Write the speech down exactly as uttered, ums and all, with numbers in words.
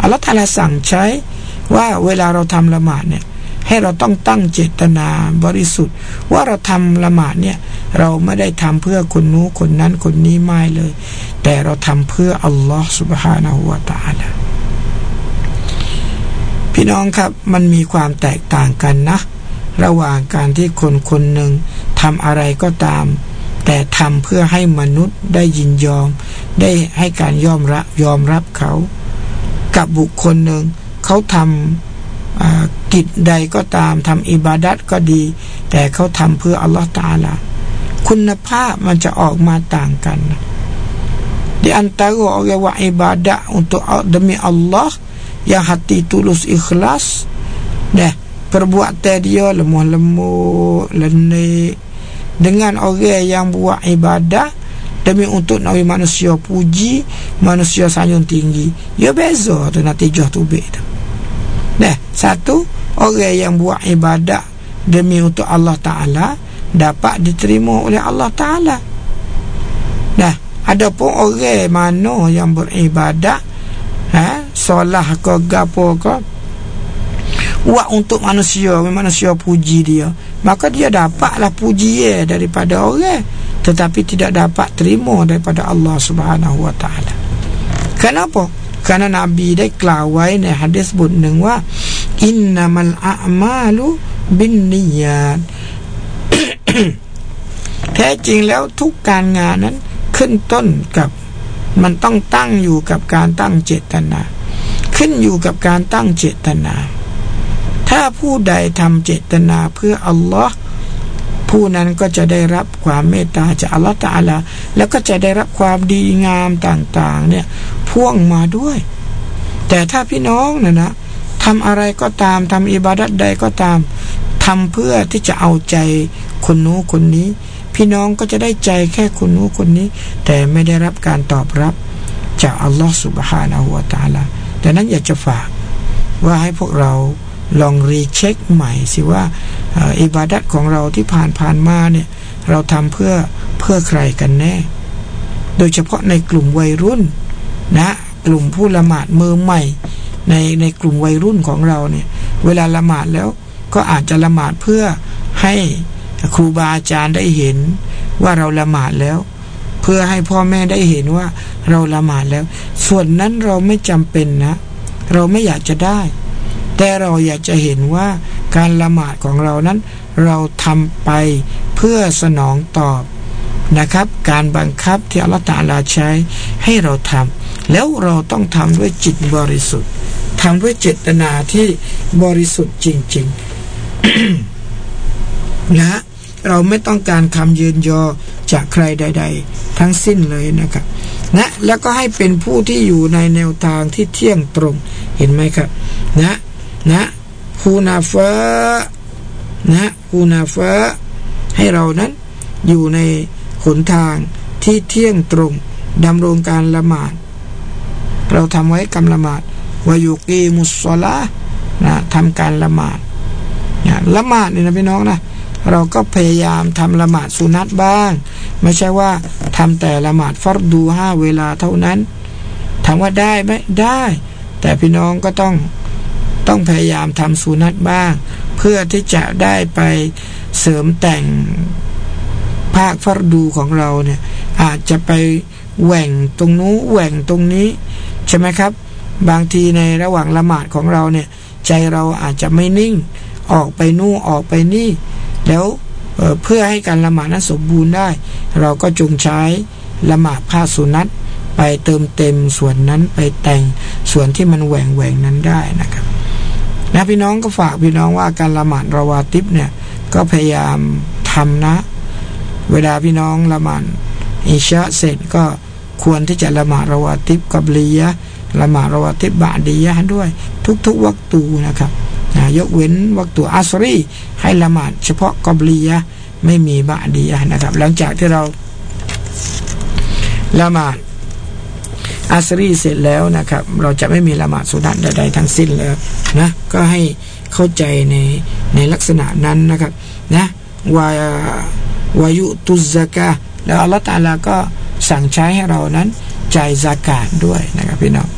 ลลอฮฺตะอาลาสั่งใช้ว่าเวลาเราทำละหมาดเนี่ยให้เราต้องตั้งเจตนาบริสุทธิ์ว่าเราทำละหมาดเนี่ยเราไม่ได้ทำเพื่อคนนู้นคนนั้นคนนี้ไม่เลยแต่เราทำเพื่ออัลลอฮฺซุบฮานะฮูวะตะอาลาพี่น้องครับมันมีความแตกต่างกันนะระหว่างการที่คนคนหนึ่งทำอะไรก็ตามแต่ทำเพื่อให้มนุษย์ได้ยินยอมได้ให้การยอมรับยอมรับเขากับบุคคลหนึ่งเขาทำกิจใดก็ตามทำอิบาดัตก็ดีแต่เขาทำเพื่ออัลลอฮฺตะอาลาคุณภาพมันจะออกมาต่างกันdi antara orang buat ibadat untuk demi Allah yang hati tulus ikhlas dah perbuatan dia lemah lembut lenik dengan orang yang buat ibadat demi untuk nak manusia puji manusia sanjung tinggi ya beza tu natijah tu baik tu dah satu orang yang buat ibadat demi untuk Allah Ta'ala dapat diterima oleh Allah Ta'ala dah adapun orang mana yang beribadat ha solah ke gapo ke buat untuk manusia manusia puji dia maka dia dapatlah pujian daripada orang tetapi tidak dapat terima daripada Allah Subhanahu wa taala. Kenapa? Karena Nabiได้กล่าวไว้ในหะดีษบทหนึ่งว่าอินนัมัลอามาลุบินนิยาต แท้จริงแล้วทุกการงานนั้นขึ้นต้นกับมันต้องตั้งอยู่กับการตั้งเจตนาขึ้นอยู่กับการตั้งเจตนาถ้าผู้ใดทำเจตนาเพื่ออัลลอฮ์ผู้นั้นก็จะได้รับความเมตตาจากอัลลอฮ์ตะอาลาแล้วก็จะได้รับความดีงามต่างๆเนี่ยพ่วงมาด้วยแต่ถ้าพี่น้องนะนะทำอะไรก็ตามทำอิบาดัตใดก็ตามทำเพื่อที่จะเอาใจคนนู้นคนนี้พี่น้องก็จะได้ใจแค่คนนู้นคนนี้แต่ไม่ได้รับการตอบรับจากอัลลอฮ์ซุบฮานะฮูวะตะอาลาดังนั้นอยากจะฝากว่าให้พวกเราลองรีเช็คใหม่สิว่าอิบาดัตของเราที่ผ่านผ่านมาเนี่ยเราทำเพื่อเพื่อใครกันแน่โดยเฉพาะในกลุ่มวัยรุ่นนะกลุ่มผู้ละหมาดมือใหม่ในในกลุ่มวัยรุ่นของเราเนี่ยเวลาละหมาดแล้วก็อาจจะละหมาดเพื่อให้ครูบาอาจารย์ได้เห็นว่าเราละหมาดแล้วเพื่อให้พ่อแม่ได้เห็นว่าเราละหมาดแล้วส่วนนั้นเราไม่จำเป็นนะเราไม่อยากจะได้แต่เราอยากจะเห็นว่าการละหมาดของเรานั้นเราทำไปเพื่อสนองตอบนะครับการบังคับที่อัลเลาะห์ตะอาลาใช้ให้เราทำแล้วเราต้องทำด้วยจิตบริสุทธิ์ทำด้วยเจตนาที่บริสุทธิ์จริงๆ นะเราไม่ต้องการคำยืนยอจากใครใดๆทั้งสิ้นเลยนะครับนะแล้วก็ให้เป็นผู้ที่อยู่ในแนวทางที่เที่ยงตรงเห็นไหมครับนะนะฮูนาฟะนะฮูนาฟะให้เรานั้นอยู่ในหนทางที่เที่ยงตรงดำรงการละหมาดเราทำไว้กำละหมาดวายุกีมุสศอลาห์นะทำการละหมาดนะละหมาดนี่นะพี่น้องนะเราก็พยายามทำละหมาดสุนัตบ้างไม่ใช่ว่าทำแต่ละหมาดฟัรดูห้าเวลาเท่านั้นถามว่าได้ไหมได้แต่พี่น้องก็ต้องต้องพยายามทำสุนัตบ้างเพื่อที่จะได้ไปเสริมแต่งภาคฟัรดูของเราเนี่ยอาจจะไปแหว่งตรงนู้นแหว่งตรงนี้ใช่ไหมครับบางทีในระหว่างละหมาดของเราเนี่ยใจเราอาจจะไม่นิ่งออกไปนู่นออกไปนี่แล้ว เ, เพื่อให้การละหมาดนั้นสมบูรณ์ได้เราก็จงใช้ละหมาดภาคสุนัตไปเติมเต็มส่วนนั้นไปแต่งส่วนที่มันแหว่งแหว่งนั้นได้นะครับนะพี่น้องก็ฝากพี่น้องว่าการละหมาดรอวาติบเนี่ยก็พยายามทำนะเวลาพี่น้องละหมาดอิชาเสร็จก็ควรที่จะละหมาดรอวาติบกับลียะละหมาดรอวาติบบะดียะด้วยทุกๆวักตูนะครับยกเว้นวักตูอัสรีให้ละหมาดเฉพาะกอบลียะไม่มีบะดียะนะครับหลังจากที่เราละหมาดอัสรีเสร็จแล้วนะครับเราจะไม่มีละหมาดสุนัตใดๆทั้งสิ้นแล้วนะก็ให้เข้าใจในในลักษณะนั้นนะครับนะวาวายุตุซะกะแล้วอัลเลาะห์ตะอาลาก็สั่งใช้ให้เรานั้นจ่ายซะกาตด้วยนะครับพี่น้อง